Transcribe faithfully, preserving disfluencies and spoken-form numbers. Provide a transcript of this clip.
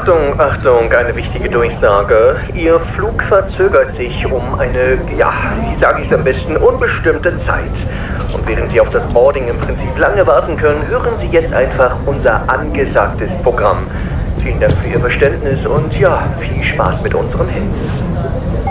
Achtung, Achtung, eine wichtige Durchsage. Ihr Flug verzögert sich um eine, ja, wie sage ich es am besten, unbestimmte Zeit. Und während Sie auf das Boarding im Prinzip lange warten können, hören Sie jetzt einfach unser angesagtes Programm. Vielen Dank für Ihr Verständnis und ja, viel Spaß mit unserem Hits.